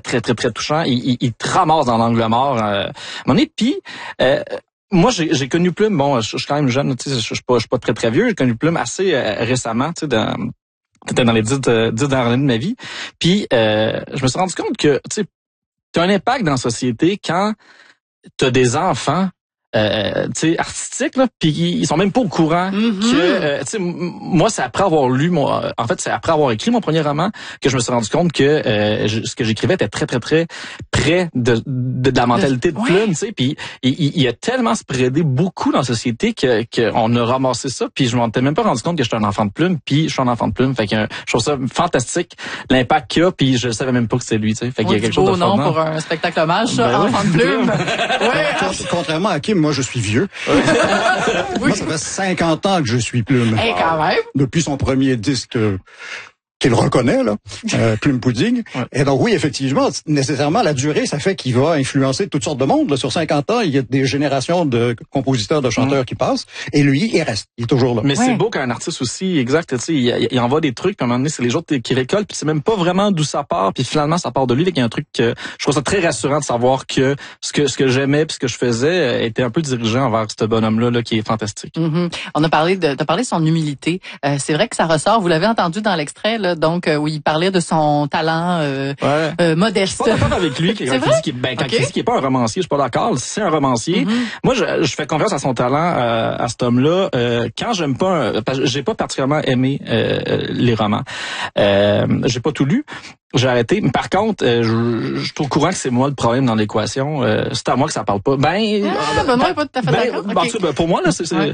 très, très, très touchant. Il te ramasse dans l'angle mort. Puis, moi, j'ai connu Plume. Bon, je suis quand même jeune, tu sais, je suis pas très, très vieux. J'ai connu Plume assez récemment, tu sais, c'était dans les 10 dernières années de ma vie. Puis, je me suis rendu compte que, tu sais, t'as un impact dans la société quand t'as des enfants tu sais, artistiques, là, puis ils sont même pas au courant que, tu sais, moi, c'est après avoir lu c'est après avoir écrit mon premier roman que je me suis rendu compte que ce que j'écrivais était très, très, très près de la mentalité de Plume, tu sais, puis il a tellement spreadé beaucoup dans la société que on a ramassé ça, puis je m'en étais même pas rendu compte que j'étais un enfant de Plume, puis je suis un enfant de Plume, fait que je trouve ça fantastique l'impact qu'il a, puis je savais même pas que c'était lui, tu sais, fait qu'il y a quelque chose de fort. Pour un spectacle hommage, ça, enfant de Plume. Contrairement à Kim, moi je suis vieux. Moi, ça fait 50 ans que je suis Plume. Quand même. Depuis son premier disque qu'il reconnaît, là, Plume Pudding. Ouais. Et donc, oui, effectivement, nécessairement, la durée, ça fait qu'il va influencer toutes sortes de monde. Là. Sur 50 ans, il y a des générations de compositeurs, de chanteurs qui passent. Et lui, il reste. Il est toujours là. Mais c'est beau qu'un artiste aussi, exact, tu sais, il envoie des trucs, puis à un moment donné, c'est les autres qui récoltent, puis c'est même pas vraiment d'où ça part, puis finalement, ça part de lui. Il y a un truc que je trouve ça très rassurant de savoir que ce que j'aimais, puis ce que je faisais, était un peu dirigé envers ce bonhomme-là, là, qui est fantastique. On a parlé de son humilité. C'est vrai que ça ressort. Vous l'avez entendu dans l'extrait, là, donc où il parlait de son talent modeste. Je suis pas d'accord avec lui quand il dit qu'il est pas un romancier. Je suis pas d'accord. Si c'est un romancier, moi je fais confiance à son talent, à cet homme-là. Quand j'aime pas, parce que j'ai pas particulièrement aimé les romans. J'ai pas tout lu. J'ai arrêté. Mais par contre, je suis au courant que c'est moi le problème dans l'équation. C'est à moi que ça parle pas. Benoît est pas tout à fait d'accord. Pour moi là,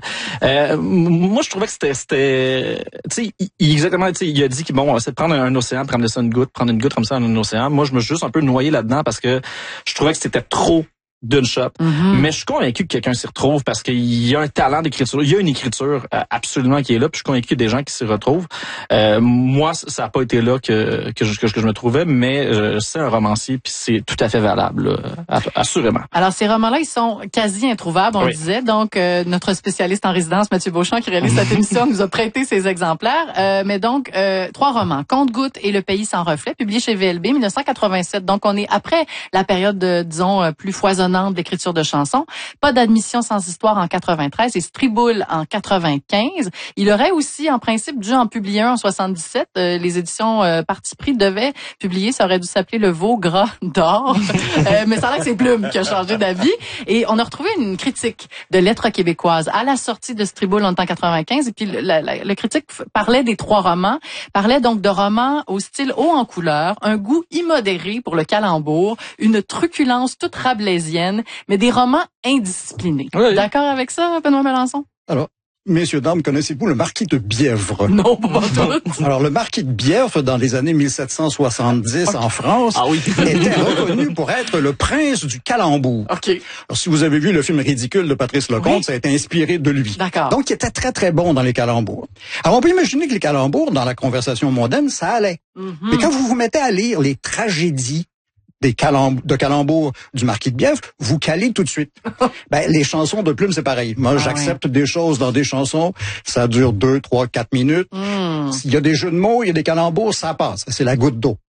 moi je trouvais que c'était, tu sais, exactement, tu sais, il a dit que bon, c'est de prendre un océan, prendre ça prendre une goutte comme ça dans un océan. Moi, je me suis juste un peu noyé là-dedans parce que je trouvais que c'était trop d'une shot. Mais je suis convaincu que quelqu'un s'y retrouve parce qu'il y a un talent d'écriture. Il y a une écriture absolument qui est là. Puis je suis convaincu qu'il y a des gens qui s'y retrouvent. Moi, ça n'a pas été là que je me trouvais, mais c'est un romancier puis c'est tout à fait valable, là, assurément. Alors, ces romans-là, ils sont quasi introuvables, on le disait. Donc, notre spécialiste en résidence, Mathieu Beauchamp, qui réalise cette émission, nous a prêté ses exemplaires. Mais donc, 3 romans. Compte-gouttes et Le pays sans reflet, publiés chez VLB, 1987. Donc, on est après la période, disons, plus foisonnante d'écriture de chansons. Pas d'admission sans histoire en 93 et Striboule en 95. Il aurait aussi, en principe, dû en publier un en 77. Les éditions Parti pris devaient publier, ça aurait dû s'appeler Le Veau gras d'or. Mais ça a l'air que c'est Plume qui a changé d'avis. Et on a retrouvé une critique de Lettres québécoises à la sortie de Striboule en 95. Et puis le critique parlait des 3 romans, parlait donc de romans au style haut en couleur, un goût immodéré pour le calembour, une truculence toute rabelaisienne, mais des romans indisciplinés. Oui. D'accord avec ça, Benoît Melançon? Alors, messieurs, dames, connaissez-vous le marquis de Bièvre? Non, pas tout. Alors, le marquis de Bièvre, dans les années 1770 en France, était reconnu pour être le prince du calembour. Alors, si vous avez vu le film Ridicule de Patrice Lecomte, ça a été inspiré de lui. D'accord. Donc, il était très, très bon dans les calembours. Alors, on peut imaginer que les calembours, dans la conversation mondaine, ça allait. Mais quand vous vous mettez à lire les tragédies de calembour du marquis de Bièvre, vous calez tout de suite. Les chansons de Plume, c'est pareil. Moi, j'accepte des choses dans des chansons, ça dure 2, 3, 4 minutes. S'il y a des jeux de mots, il y a des calembours, ça passe. C'est la goutte d'eau.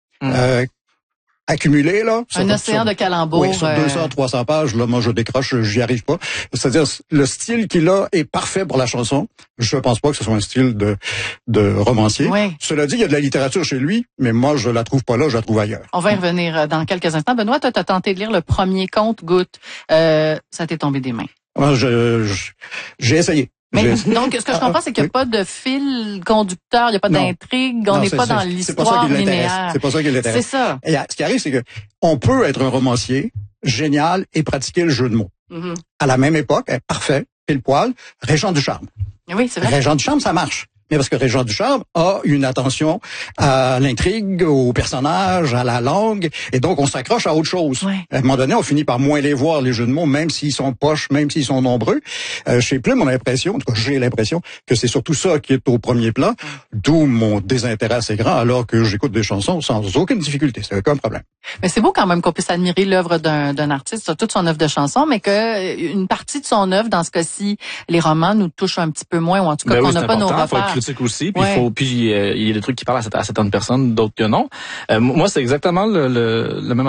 Accumulé, là. Un océan de calembours. Oui, sur 200, 300 pages, là, moi, je décroche, j'y arrive pas. C'est-à-dire, le style qu'il a est parfait pour la chanson. Je pense pas que ce soit un style de romancier. Oui. Cela dit, il y a de la littérature chez lui, mais moi, je la trouve pas là, je la trouve ailleurs. On va y revenir dans quelques instants. Benoît, toi, t'as tenté de lire le premier Compte-gouttes. Ça t'est tombé des mains. Moi, j'ai essayé. Mais donc, ce que je comprends, c'est qu'il n'y a pas de fil conducteur, il n'y a pas d'intrigue, on n'est pas dans l'histoire linéaire. C'est pas ça qui l'intéresse. C'est ça. Et ce qui arrive, c'est que on peut être un romancier génial et pratiquer le jeu de mots. À la même époque, parfait, pile poil, Régent Ducharme. Oui, c'est vrai. Régent Ducharme, ça marche. Mais parce que Régent Ducharme a une attention à l'intrigue, aux personnages, à la langue, et donc on s'accroche à autre chose. Ouais. À un moment donné, on finit par moins les voir, les jeux de mots, même s'ils sont poches, même s'ils sont nombreux. Chez Plume, on a l'impression, en tout cas j'ai l'impression, que c'est surtout ça qui est au premier plan, d'où mon désintérêt assez grand, alors que j'écoute des chansons sans aucune difficulté, c'est aucun problème. Mais c'est beau quand même qu'on puisse admirer l'œuvre d'un artiste sur toute son œuvre de chanson, mais que une partie de son œuvre, dans ce cas-ci, les romans nous touchent un petit peu moins, ou en tout cas qu'on n'a pas nos repères. Aussi, puis il y a des trucs qui parlent à certaines personnes, d'autres que non. Moi, c'est exactement le même